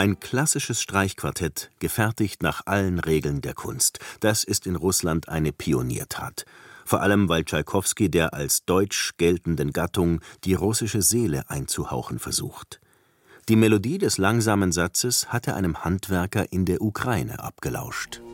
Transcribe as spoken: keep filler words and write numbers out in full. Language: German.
Ein klassisches Streichquartett, gefertigt nach allen Regeln der Kunst. Das ist in Russland eine Pioniertat. Vor allem, weil Tschaikowski der als deutsch geltenden Gattung die russische Seele einzuhauchen versucht. Die Melodie des langsamen Satzes hat er einem Handwerker in der Ukraine abgelauscht.